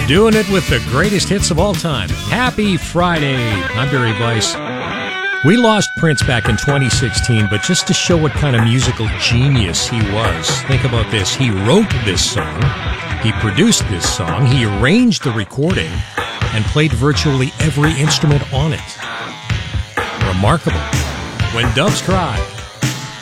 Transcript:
Doing it with the greatest hits of all time. Happy Friday. I'm Barry Weiss. We lost Prince back in 2016, but just to show what kind of musical genius he was, think about this. He wrote this song, he produced this song, he arranged the recording, and played virtually every instrument on it. Remarkable. When Doves Cry.